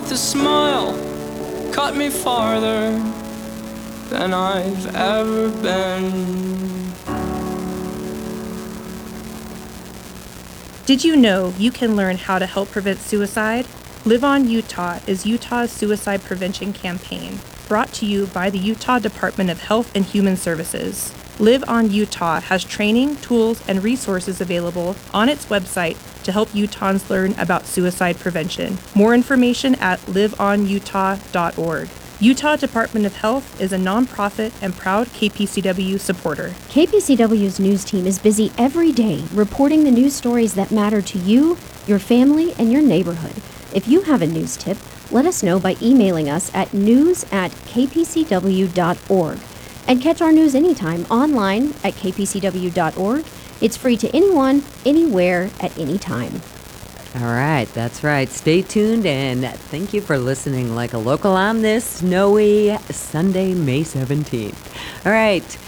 with a smile cut me farther than I've ever been. Did you know you can learn how to help prevent suicide? Live On Utah is Utah's suicide prevention campaign, brought to you by the Utah Department of Health and Human Services. Live On Utah has training, tools, and resources available on its website to help Utahns learn about suicide prevention. More information at liveonutah.org. Utah Department of Health is a nonprofit and proud KPCW supporter. KPCW's news team is busy every day reporting the news stories that matter to you, your family, and your neighborhood. If you have a news tip, let us know by emailing us at news@kpcw.org. And catch our news anytime online at kpcw.org. It's free to anyone, anywhere, at any time. All right, that's right. Stay tuned, and thank you for listening like a local on this snowy Sunday, May 17th. All right,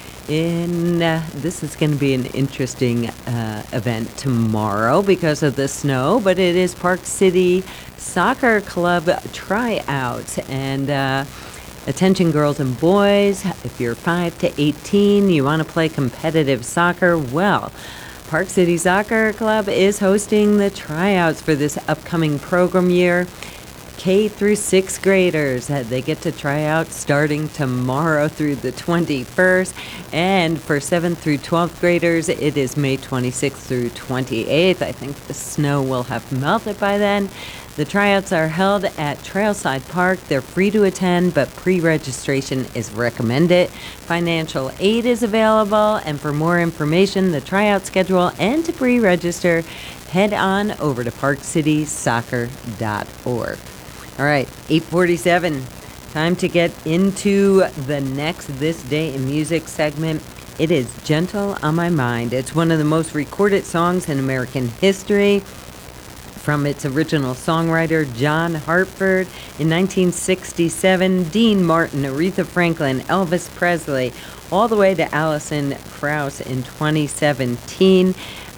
this is going to be an interesting event tomorrow because of the snow, but it is Park City Soccer Club tryouts, and attention girls and boys, if you're 5 to 18, you want to play competitive soccer, well, Park City Soccer Club is hosting the tryouts for this upcoming program year. K through 6th graders, they get to try out starting tomorrow through the 21st. And for 7th through 12th graders, it is May 26th through 28th. I think the snow will have melted by then. The tryouts are held at Trailside Park. They're free to attend, but pre-registration is recommended. Financial aid is available, and for more information, the tryout schedule, and to pre-register, head on over to parkcitysoccer.org. All right, 8:47. Time to get into the next This Day in Music segment. It is Gentle on My Mind. It's one of the most recorded songs in American history. From its original songwriter, John Hartford, in 1967, Dean Martin, Aretha Franklin, Elvis Presley, all the way to Alison Krauss in 2017.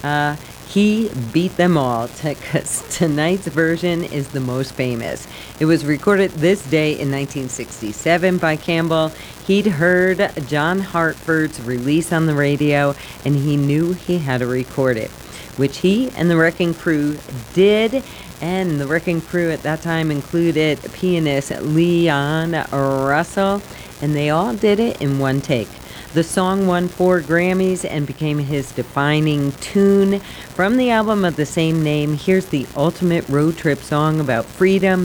He beat them all because tonight's version is the most famous. It was recorded this day in 1967 by Campbell. He'd heard John Hartford's release on the radio, and he knew he had to record it, which he and the Wrecking Crew did. And the Wrecking Crew at that time included pianist Leon Russell, and they all did it in one take. The song won 4 Grammys and became his defining tune. From the album of the same name, here's the ultimate road trip song about freedom,